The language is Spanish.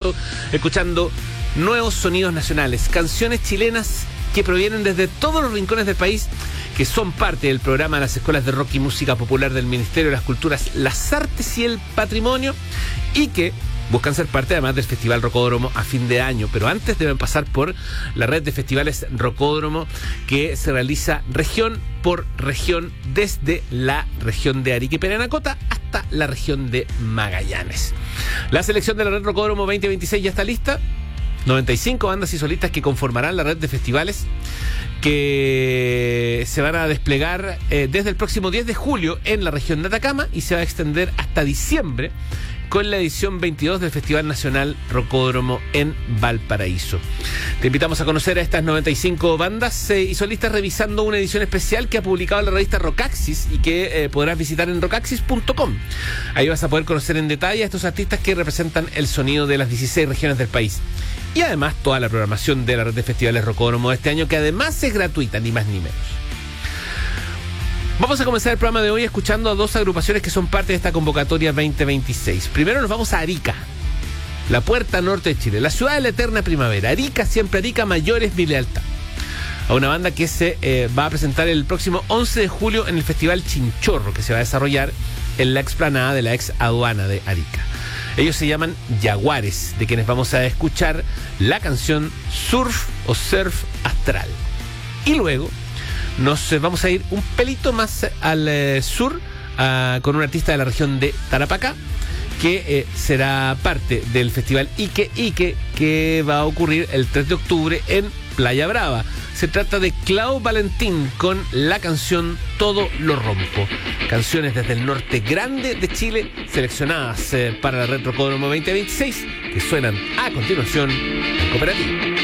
rato escuchando nuevos sonidos nacionales, canciones chilenas que provienen desde todos los rincones del país, que son parte del programa de las escuelas de rock y música popular del Ministerio de las Culturas, las Artes y el Patrimonio, y que buscan ser parte además del Festival Rocódromo a fin de año, pero antes deben pasar por la red de festivales Rocódromo, que se realiza región por región, desde la región de Arica y Parinacota hasta la región de Magallanes. La selección de la red Rocódromo 2026 ya está lista. 95 bandas y solistas que conformarán la red de festivales que se van a desplegar desde el próximo 10 de julio en la región de Atacama y se va a extender hasta diciembre con la edición 22 del Festival Nacional Rocódromo en Valparaíso. Te invitamos a conocer a estas 95 bandas y solistas revisando una edición especial que ha publicado la revista Rockaxis y que podrás visitar en rockaxis.com. Ahí vas a poder conocer en detalle a estos artistas que representan el sonido de las 16 regiones del país. Y además toda la programación de la red de festivales Rocódromo de este año, que además es gratuita, ni más ni menos. Vamos a comenzar el programa de hoy escuchando a dos agrupaciones que son parte de esta convocatoria 2026. Primero nos vamos a Arica, la puerta norte de Chile, la ciudad de la eterna primavera. Arica, siempre Arica, mayor es mi lealtad. A una banda que se va a presentar el próximo 11 de julio en el Festival Chinchorro, que se va a desarrollar en la explanada de la ex aduana de Arica. Ellos se llaman Jaguares, de quienes vamos a escuchar la canción Surf o Surf Astral. Y luego nos vamos a ir un pelito más al sur con un artista de la región de Tarapacá que será parte del festival Ike Ike, que va a ocurrir el 3 de octubre en Playa Brava. Se trata de Clau Valentín con la canción Todo lo rompo. Canciones desde el norte grande de Chile seleccionadas para la Red Rocódromo 2026 que suenan a continuación en Cooperativa.